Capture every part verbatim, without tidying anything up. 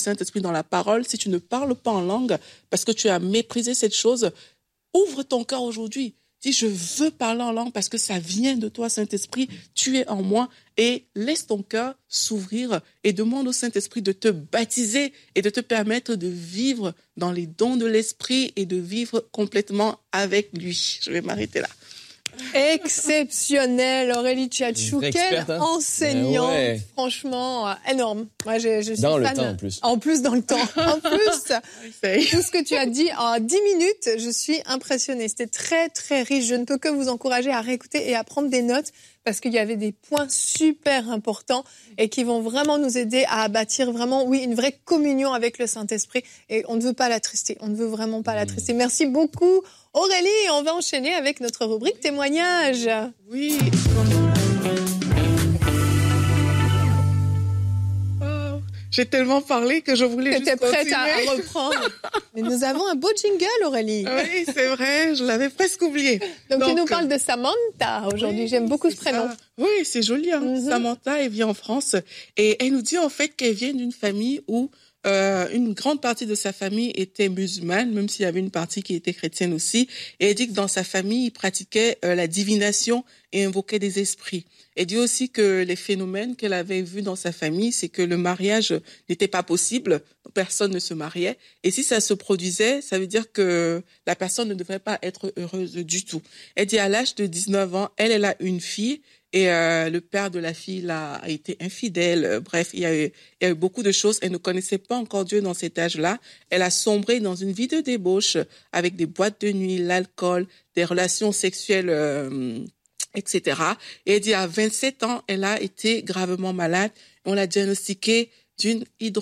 Saint-Esprit dans la parole, si tu ne parles pas en langue, parce que tu as méprisé cette chose, ouvre ton cœur aujourd'hui. Dis, je veux parler en langue parce que ça vient de toi, Saint-Esprit, tu es en moi, et laisse ton cœur s'ouvrir et demande au Saint-Esprit de te baptiser et de te permettre de vivre dans les dons de l'Esprit et de vivre complètement avec lui. Je vais m'arrêter là. Exceptionnel, Aurélie Tchatchou, quelle hein. enseignante, ouais. Franchement, euh, énorme. Moi, je, je suis dans fan. le temps, en plus. En plus, dans le temps. En plus, tout ce que tu as dit en dix minutes, je suis impressionnée. C'était très, très riche. Je ne peux que vous encourager à réécouter et à prendre des notes parce qu'il y avait des points super importants et qui vont vraiment nous aider à bâtir vraiment, oui, une vraie communion avec le Saint-Esprit. Et on ne veut pas l'attrister. On ne veut vraiment pas l'attrister. Merci beaucoup, Aurélie. Et on va enchaîner avec notre rubrique témoignage. Oui. Oh, j'ai tellement parlé que je voulais juste continuer. Tu étais prête à reprendre. Mais nous avons un beau jingle, Aurélie. Oui, c'est vrai, je l'avais presque oublié. Donc, Donc tu nous parles de Samantha aujourd'hui. Oui, j'aime beaucoup ce prénom. Ça. Oui, c'est joli. Hein. Mm-hmm. Samantha, elle vit en France et elle nous dit en fait qu'elle vient d'une famille où Euh, une grande partie de sa famille était musulmane, même s'il y avait une partie qui était chrétienne aussi. Et elle dit que dans sa famille, ils pratiquaient euh, la divination et invoquaient des esprits. Elle dit aussi que les phénomènes qu'elle avait vus dans sa famille, c'est que le mariage n'était pas possible, personne ne se mariait. Et si ça se produisait, ça veut dire que la personne ne devrait pas être heureuse du tout. Elle dit à l'âge de dix-neuf ans, elle, elle a une fille. Et euh, le père de la fille là, a été infidèle. Euh, bref, il y, a eu, il y a eu beaucoup de choses. Elle ne connaissait pas encore Dieu dans cet âge-là. Elle a sombré dans une vie de débauche avec des boîtes de nuit, l'alcool, des relations sexuelles, euh, et cetera. Et elle dit à vingt-sept ans, elle a été gravement malade. On l'a diagnostiquée d'une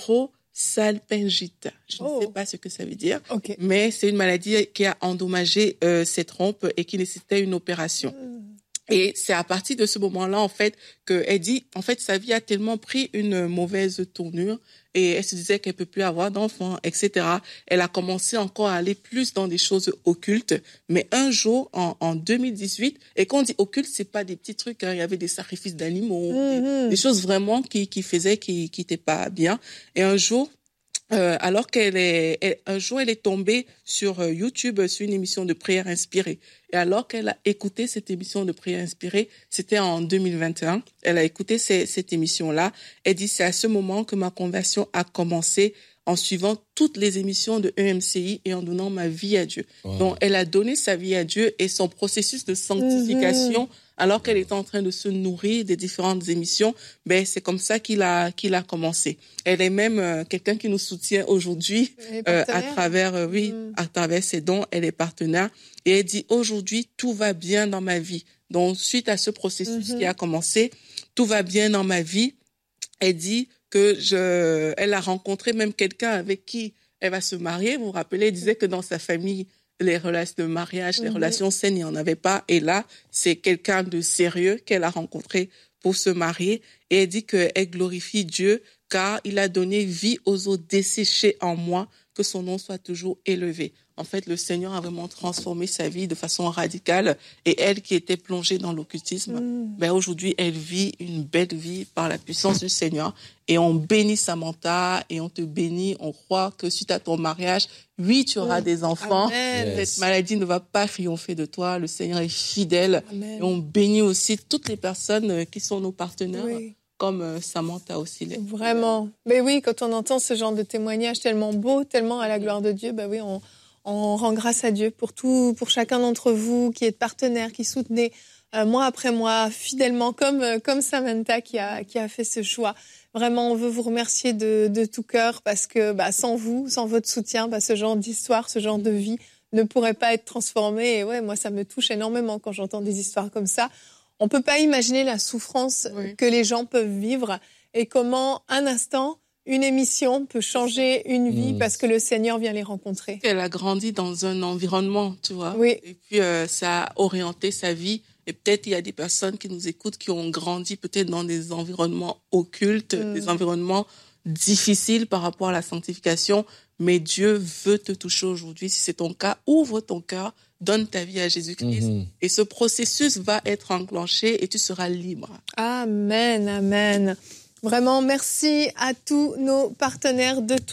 hydrosalpingite. Je oh. ne sais pas ce que ça veut dire, okay. mais c'est une maladie qui a endommagé euh, ses trompes et qui nécessitait une opération. Mm. Et c'est à partir de ce moment-là, en fait, qu'elle dit, en fait, sa vie a tellement pris une mauvaise tournure et elle se disait qu'elle peut plus avoir d'enfants, et cetera. Elle a commencé encore à aller plus dans des choses occultes. Mais un jour, en, en deux mille dix-huit, et quand on dit occulte, c'est pas des petits trucs, hein, il y avait des sacrifices d'animaux, mm-hmm. des, des choses vraiment qui, qui faisaient, qui, qui étaient pas bien. Et un jour, Euh, alors qu'elle est, elle, un jour, elle est tombée sur euh, YouTube sur une émission de prière inspirée. Et alors qu'elle a écouté cette émission de prière inspirée, c'était en deux mille vingt et un, elle a écouté ces, cette émission-là. Elle dit, c'est à ce moment que ma conversion a commencé en suivant toutes les émissions de E M C I et en donnant ma vie à Dieu. Wow. Donc, elle a donné sa vie à Dieu et son processus de sanctification, mmh. alors qu'elle était en train de se nourrir des différentes émissions, ben, c'est comme ça qu'il a, qu'il a commencé. Elle est même euh, quelqu'un qui nous soutient aujourd'hui euh, à travers, euh, oui, mmh. à travers ses dons. Elle est partenaire et elle dit, aujourd'hui, tout va bien dans ma vie. Donc, suite à ce processus mmh. qui a commencé, tout va bien dans ma vie. Elle dit, que je, elle a rencontré même quelqu'un avec qui elle va se marier. Vous vous rappelez, elle disait que dans sa famille, les relations de mariage, les mmh. relations saines, il n'y en avait pas. Et là, c'est quelqu'un de sérieux qu'elle a rencontré pour se marier. Et elle dit qu'elle glorifie Dieu car il a donné vie aux eaux desséchées en moi, que son nom soit toujours élevé. En fait, le Seigneur a vraiment transformé sa vie de façon radicale. Et elle qui était plongée dans l'occultisme, mmh. ben aujourd'hui, elle vit une belle vie par la puissance du Seigneur. Et on bénit Samantha et on te bénit. On croit que suite à ton mariage, oui, tu auras mmh. des enfants. Amen. Cette maladie ne va pas triompher de toi. Le Seigneur est fidèle. Amen. Et on bénit aussi toutes les personnes qui sont nos partenaires. Oui. Comme Samantha aussi. Vraiment. Mais oui, quand on entend ce genre de témoignage tellement beau, tellement à la gloire de Dieu, ben oui, on, on rend grâce à Dieu pour tout, pour chacun d'entre vous qui êtes partenaires, qui soutenez euh, mois après mois, fidèlement, comme comme Samantha qui a qui a fait ce choix. Vraiment, on veut vous remercier de de tout cœur parce que bah, sans vous, sans votre soutien, bah, ce genre d'histoire, ce genre de vie ne pourrait pas être transformé. Et ouais, moi, ça me touche énormément quand j'entends des histoires comme ça. On peut pas imaginer la souffrance oui. que les gens peuvent vivre et comment un instant, une émission peut changer une vie mmh. parce que le Seigneur vient les rencontrer. Elle a grandi dans un environnement, tu vois. Oui. Et puis euh, ça a orienté sa vie. Et peut-être il y a des personnes qui nous écoutent qui ont grandi peut-être dans des environnements occultes, mmh. des environnements difficiles par rapport à la sanctification. Mais Dieu veut te toucher aujourd'hui. Si c'est ton cas, ouvre ton cœur, donne ta vie à Jésus-Christ. Mm-hmm. Et ce processus va être enclenché et tu seras libre. Amen, amen. Vraiment, merci à tous nos partenaires de tout.